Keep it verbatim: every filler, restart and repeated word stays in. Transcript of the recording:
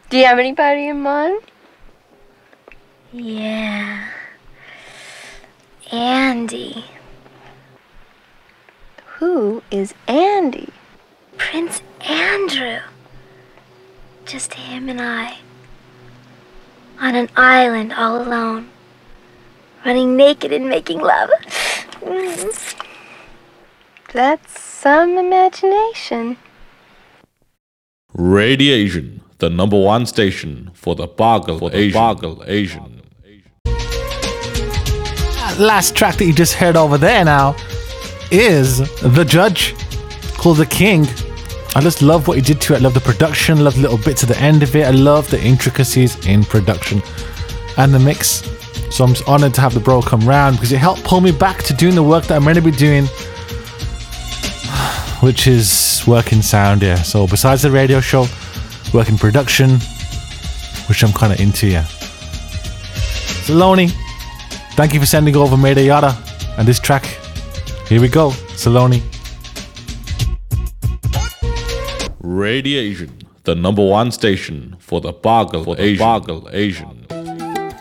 Do you have anybody in mind? Yeah. Andy. Who is Andy? Prince Andrew. Just him and I. On an island all alone. Running naked and making love. Mm. That's some imagination. Radiation, the number one station for the Boggle Asian. Boggle Asian. That last track that you just heard over there now is The Judge, called The King. I just love what he did to it. I love the production, love the little bits at the end of it. I love the intricacies in production and the mix. So I'm just honored to have the bro come round because it helped pull me back to doing the work that I'm meant to be doing, which is working sound, yeah. So besides the radio show, working production, which I'm kind of into, yeah. Saloni, thank you for sending over Mayday Yada and this track. Here we go, Saloni. Radiation, the number one station for the Boggle Asian. Boggle Asian.